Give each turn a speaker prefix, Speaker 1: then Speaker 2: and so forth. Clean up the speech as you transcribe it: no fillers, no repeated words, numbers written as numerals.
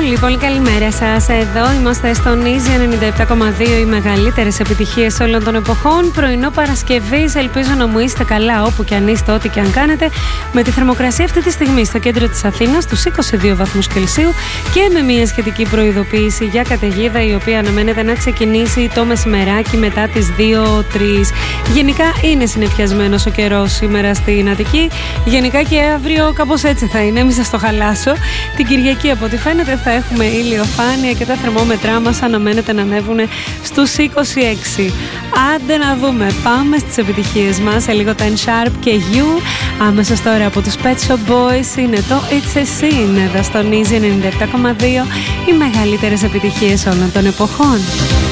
Speaker 1: Πολύ πολύ καλημέρα σας. Εδώ είμαστε στον Easy 97,2, οι μεγαλύτερες επιτυχίες όλων των εποχών. Πρωινό Παρασκευής, ελπίζω να μου είστε καλά όπου και αν είστε, ό,τι και αν κάνετε. Με τη θερμοκρασία αυτή τη στιγμή στο κέντρο της Αθήνας στους 22 βαθμούς Κελσίου και με μια σχετική προειδοποίηση για καταιγίδα, η οποία αναμένεται να ξεκινήσει το μεσημεράκι μετά τις 2-3. Γενικά είναι συννεφιασμένος ο καιρός σήμερα στην Αττική. Γενικά και αύριο κάπως έτσι θα είναι, μην σας το χαλάσω. Την Κυριακή από ό,τι φαίνεται θα έχουμε ηλιοφάνεια και τα θερμόμετρά μας αναμένεται να ανέβουν στους 26. Άντε να δούμε, πάμε στις επιτυχίες μας. Σε λίγο 10 Sharp και You. Άμεσα τώρα από τους Pet Shop Boys είναι το It's a Sin. Εδώ στον Easy 97,2, οι μεγαλύτερες επιτυχίες όλων των εποχών.